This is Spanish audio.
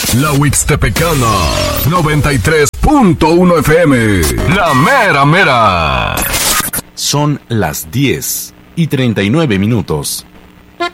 La Huixtepecana, 93.1 FM. La mera mera. Son las 10:39.